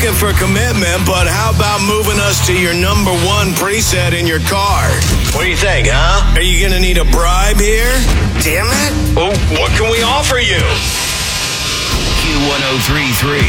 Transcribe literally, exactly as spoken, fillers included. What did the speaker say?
asking for commitment, but how about moving us to your number one preset in your car? What do you think, huh? Are you going to need a bribe here? Damn it. Well, what can we offer you? Q one oh three three.